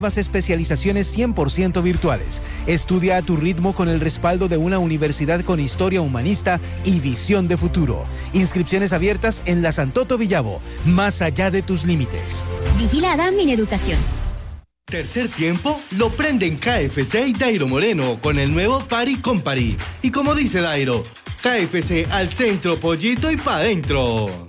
Especializaciones 100% virtuales. Estudia a tu ritmo con el respaldo de una universidad con historia humanista y visión de futuro. Inscripciones abiertas en la Santoto Villavo. Más allá de tus límites. Vigilada Mineducación. Tercer tiempo lo prende en KFC y Dairo Moreno con el nuevo Party Company. Y como dice Dairo, KFC al centro, pollito y pa' dentro.